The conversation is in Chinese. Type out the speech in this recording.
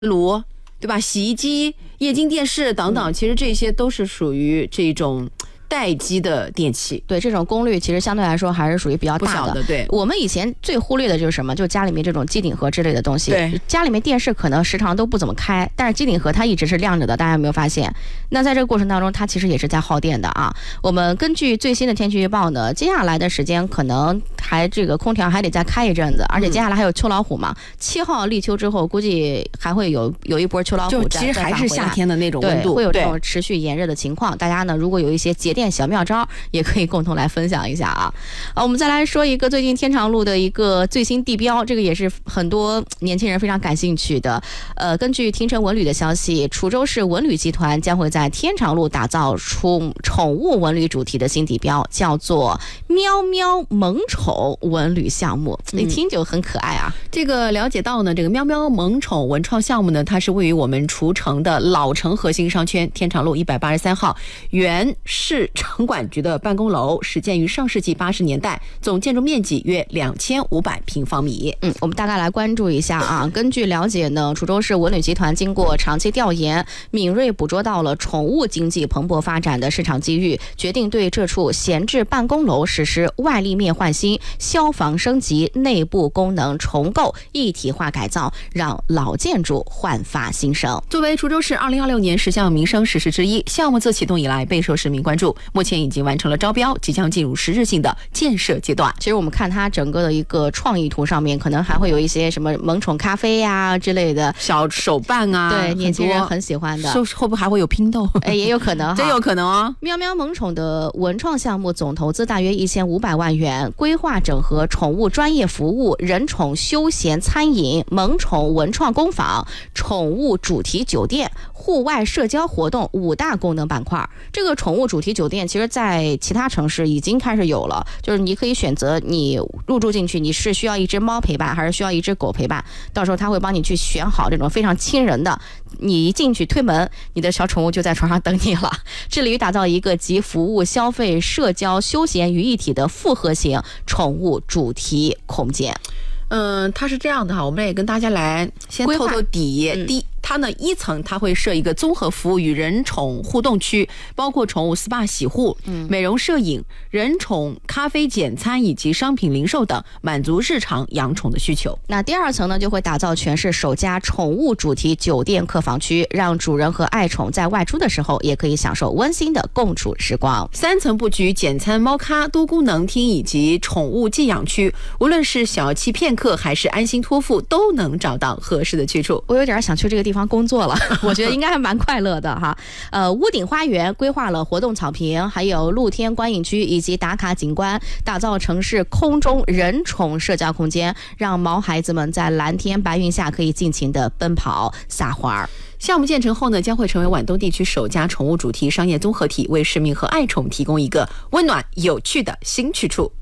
炉，对吧？洗衣机、液晶电视等等，其实这些都是属于这种待机的电器。 对，这种功率其实相对来说还是属于比较大的。 对， 我们以前最忽略的就是什么？就家里面这种机顶盒之类的东西。 对， 家里面电视可能时常都不怎么开，但是机顶盒它一直是亮着的，大家有没有发现？那在这个过程当中，它其实也是在耗电的啊。我们根据最新的天气预报呢，接下来的时间可能这个空调还得再开一阵子，而且接下来还有秋老虎嘛，7号立秋之后，估计还会有一波秋老虎， 就其实还是夏天的那种温度， 会有这种持续炎热的情况。大家呢，如果有一些节电小妙招，也可以共同来分享一下啊。我们再来说一个最近天长路的一个最新地标，这个也是很多年轻人非常感兴趣的。根据廷城文旅的消息，滁州市文旅集团将会在天长路打造出宠物文旅主题的新地标，叫做喵喵萌宠文旅项目。一听就很可爱啊。 这个了解到呢，这个喵喵萌宠文创项目呢，它是位于我们滁城的老城核心商圈天长路183号原市城管局的办公楼，始建于上世纪80年代，总建筑面积约2500平方米。 我们大概来关注一下啊。根据了解呢，滁州市文旅集团经过长期调研，敏锐捕捉到了宠物经济蓬勃发展的市场机遇，决定对这处闲置办公楼实施外立面换新、消防升级、内部功能重构、一体化改造，让老建筑焕发新生。 作为滁州市2026年10项民生实事之一，项目自启动以来备受市民关注，目前已经完成了招标，即将进入实质性的建设阶段。 其实我们看它整个的一个创意图上面，可能还会有一些什么萌宠咖啡呀之类的小手办啊， 对，年轻人很喜欢的。 会不会还会有拼豆？ 也有可能， 真有可能哦。 喵喵萌宠的文创项目总投资大约1500万元，规划整合宠物专业服务、人宠休闲餐饮、萌宠文创工坊、宠物主题酒店、户外社交活动5大功能板块。这个宠物主题酒店其实在其他城市已经开始有了，就是你可以选择你入住进去，你是需要一只猫陪伴还是需要一只狗陪伴，到时候他会帮你去选好这种非常亲人的，你一进去推门，你的小宠物就在床上等你了。致力于打造一个集服务、消费、社交、休闲于一体的复合型宠物主题空间。 它是这样的哈，我们也跟大家来先透透底。它呢1层它会设一个综合服务与人宠互动区，包括宠物 SPA 洗护、美容摄影、人宠咖啡简餐以及商品零售等，满足日常养宠的需求。 那第2层呢，就会打造全市首家宠物主题酒店客房区，让主人和爱宠在外出的时候也可以享受温馨的共处时光。 3层布局简餐、猫咖、多功能厅以及宠物寄养区，无论是小憩片刻还是安心托付，都能找到合适的去处。 我有点想去这个地方工作了，我觉得应该还蛮快乐的哈。屋顶花园规划了活动草坪，还有露天观影区以及打卡景观，打造城市空中人宠社交空间，让毛孩子们在蓝天白云下可以尽情的奔跑撒欢儿。 项目建成后呢，将会成为皖东地区首家宠物主题商业综合体，为市民和爱宠提供一个温暖有趣的新去处。